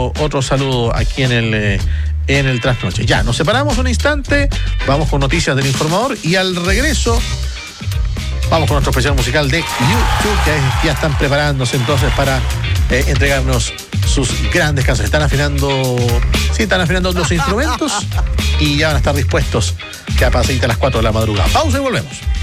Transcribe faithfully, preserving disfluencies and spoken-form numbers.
otro, otro saludo aquí en el, eh, en el Trasnoche. Ya, nos separamos un instante, vamos con noticias del informador y al regreso vamos con nuestro especial musical de YouTube, que ya están preparándose entonces para eh, entregarnos sus grandes canciones. Están afinando, sí, están afinando los instrumentos y ya van a estar dispuestos que a pasadita a las cuatro de la madrugada. Pausa y volvemos.